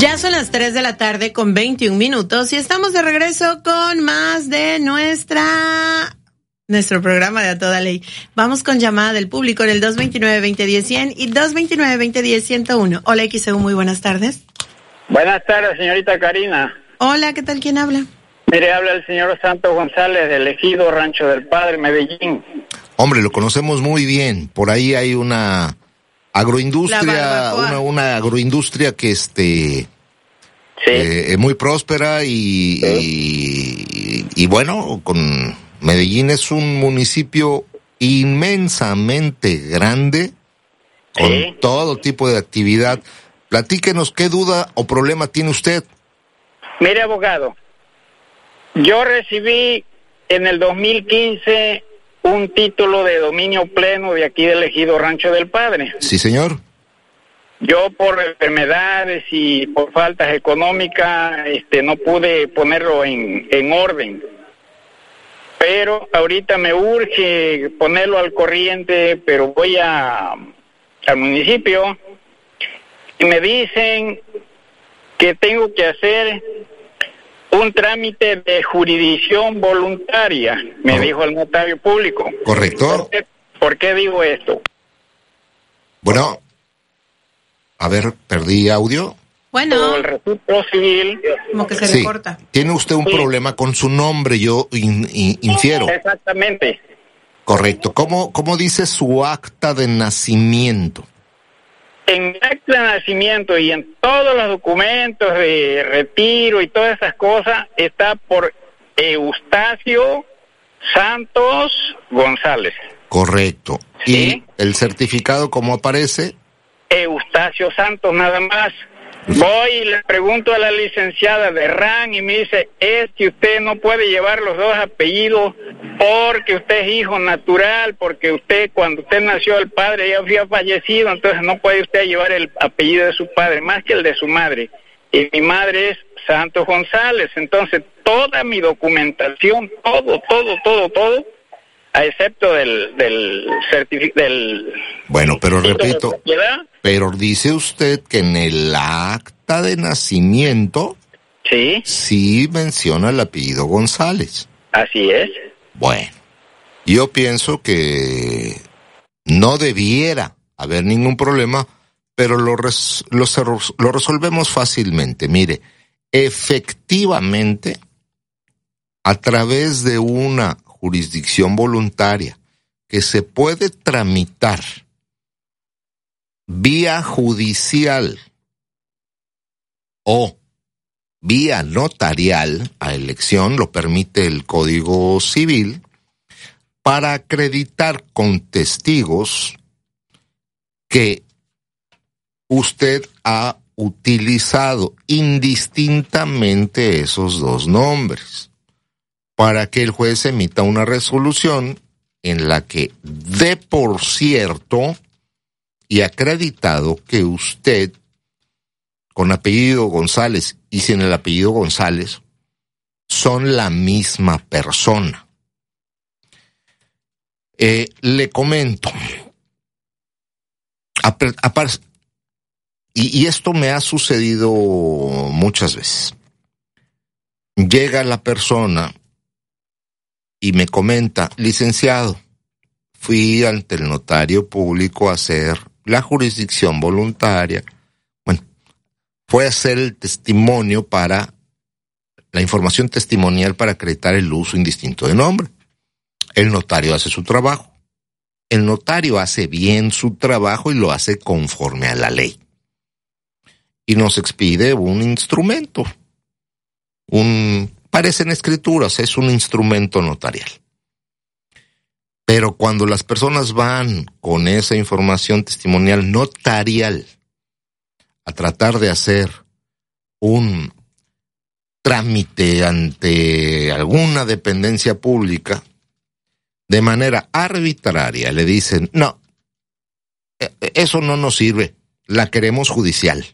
Ya son las 3 de la tarde con 21 minutos y estamos de regreso con más de nuestro programa de A Toda Ley. Vamos con llamada del público en el 229-2010-100 y 229-2010-101. Hola, XEU, muy buenas tardes. Buenas tardes, señorita Karina. Hola, ¿qué tal? ¿Quién habla? Mire, habla el señor Santos González del Ejido Rancho del Padre, Medellín. Hombre, lo conocemos muy bien. Por ahí hay una agroindustria, una agroindustria que Sí. muy próspera y bueno, con Medellín es un municipio inmensamente grande, con Sí. todo tipo de actividad. Platíquenos qué duda o problema tiene usted. Mire, abogado, yo recibí en el 2015 un título de dominio pleno de aquí del Ejido Rancho del Padre. Sí, señor. Yo por enfermedades y por faltas económicas no pude ponerlo en orden. Pero ahorita me urge ponerlo al corriente, pero voy al municipio y me dicen que tengo que hacer un trámite de jurisdicción voluntaria, me dijo el notario público. Correcto. ¿Por qué digo esto? Bueno, a ver, perdí audio. Bueno, El registro civil. como que se Sí, le corta. tiene usted un Sí. problema con su nombre, yo infiero. Exactamente. Correcto. ¿Cómo dice su acta de nacimiento? En mi acta de nacimiento y en todos los documentos de retiro y todas esas cosas está por Eustacio Santos González. Correcto. Sí. ¿Y el certificado cómo aparece? Eustacio Santos nada más. Voy y le pregunto a la licenciada de RAN y me dice, es que usted no puede llevar los dos apellidos porque usted es hijo natural, porque usted cuando usted nació el padre ya había fallecido, entonces no puede usted llevar el apellido de su padre más que el de su madre. Y mi madre es Santos González, entonces toda mi documentación, todo, a excepto del certificado del... Bueno, pero título de repito, propiedad. pero dice usted que en el acta de nacimiento Sí, sí menciona el apellido González. así es. Bueno, yo pienso que no debiera haber ningún problema, pero lo resolvemos fácilmente. Mire, efectivamente, a través de una jurisdicción voluntaria que se puede tramitar vía judicial o vía notarial a elección, lo permite el Código Civil, para acreditar con testigos que usted ha utilizado indistintamente esos dos nombres, para que el juez emita una resolución en la que dé por cierto y acreditado que usted, con apellido González y sin el apellido González, son la misma persona. Le comento, y esto me ha sucedido muchas veces. Llega la persona y me comenta, licenciado, fui ante el notario público a hacer la jurisdicción voluntaria. Bueno, fue a hacer el testimonio para, la información testimonial para acreditar el uso indistinto de nombre. El notario hace su trabajo. El notario hace bien su trabajo y lo hace conforme a la ley. Y nos expide un instrumento. Parecen escrituras, es un instrumento notarial. Pero cuando las personas van con esa información testimonial notarial a tratar de hacer un trámite ante alguna dependencia pública, de manera arbitraria le dicen, no, eso no nos sirve, la queremos judicial.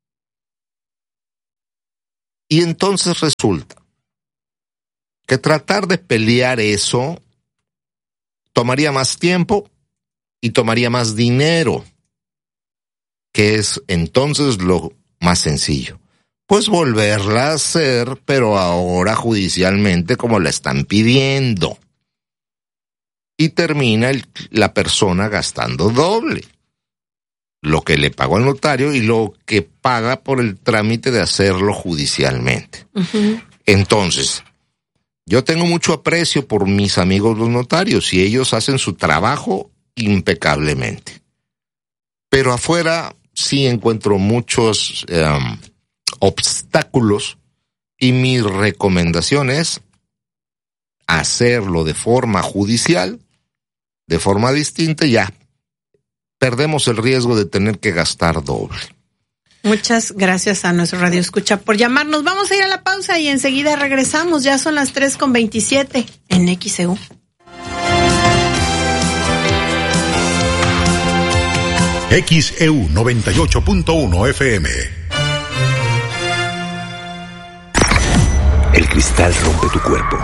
Y entonces resulta que tratar de pelear eso tomaría más tiempo y tomaría más dinero, que es entonces lo más sencillo. pues volverla a hacer, pero ahora judicialmente como la están pidiendo. Y termina la persona gastando doble. Lo que le pagó al notario y lo que paga por el trámite de hacerlo judicialmente. Uh-huh. Entonces, yo tengo mucho aprecio por mis amigos los notarios y ellos hacen su trabajo impecablemente. Pero afuera sí encuentro muchos obstáculos y mi recomendación es hacerlo de forma judicial, de forma distinta, ya perdemos el riesgo de tener que gastar doble. Muchas gracias a nuestro Radio Escucha por llamarnos. Vamos a ir a la pausa y enseguida regresamos. Ya son las 3:27 en XEU. XEU 98.1 FM. El cristal rompe tu cuerpo,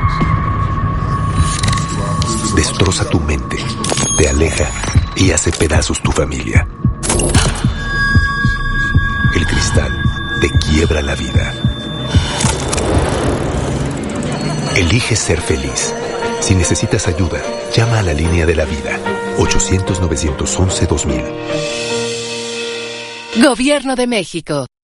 destroza tu mente, te aleja y hace pedazos tu familia. El cristal te quiebra la vida. Elige ser feliz. Si necesitas ayuda, llama a la línea de la vida, 800-911-2000. Gobierno de México.